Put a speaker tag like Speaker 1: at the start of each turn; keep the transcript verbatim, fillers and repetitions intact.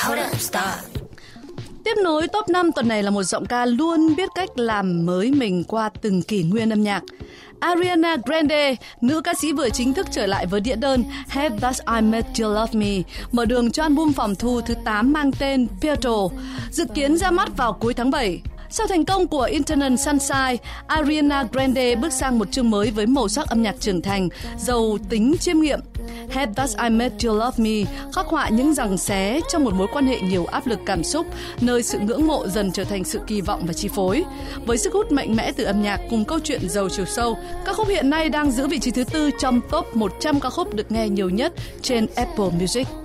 Speaker 1: Tiếp nối top năm tuần này là một giọng ca luôn biết cách làm mới mình qua từng kỷ nguyên âm nhạc. Ariana Grande, nữ ca sĩ vừa chính thức trở lại với đĩa đơn Have Thus I Met You Love Me, mở đường cho album phòng thu thứ tám mang tên Pietro, dự kiến ra mắt vào cuối tháng bảy. Sau thành công của Eternal Sunshine, Ariana Grande bước sang một chương mới với màu sắc âm nhạc trưởng thành, giàu tính chiêm nghiệm. Have Thus I Met You Love Me khắc họa những giằng xé trong một mối quan hệ nhiều áp lực cảm xúc, nơi sự ngưỡng mộ dần trở thành sự kỳ vọng và chi phối. Với sức hút mạnh mẽ từ âm nhạc cùng câu chuyện giàu chiều sâu, ca khúc hiện nay đang giữ vị trí thứ tư trong top một trăm ca khúc được nghe nhiều nhất trên Apple Music.